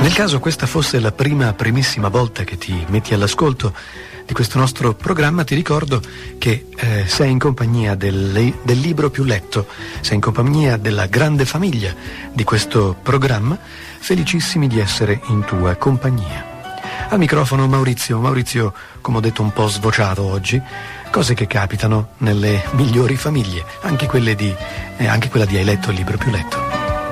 Nel caso questa fosse la primissima volta che ti metti all'ascolto di questo nostro programma, ti ricordo che sei in compagnia del libro più letto, sei in compagnia della grande famiglia di questo programma, felicissimi di essere in tua compagnia. Al microfono Maurizio, come ho detto, un po' svociato oggi, cose che capitano nelle migliori famiglie, anche quella di Hai letto il libro più letto.